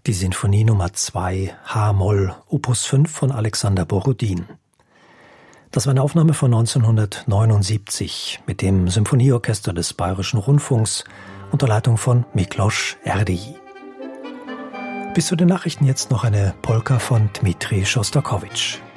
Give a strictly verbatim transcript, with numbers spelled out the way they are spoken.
Die Sinfonie Nummer zwei, H-Moll, Opus fünf von Alexander Borodin. Das war eine Aufnahme von neunzehnhundertneunundsiebzig mit dem Symphonieorchester des Bayerischen Rundfunks unter Leitung von Miklos Erdei. Bis zu den Nachrichten jetzt noch eine Polka von Dmitri Schostakowitsch.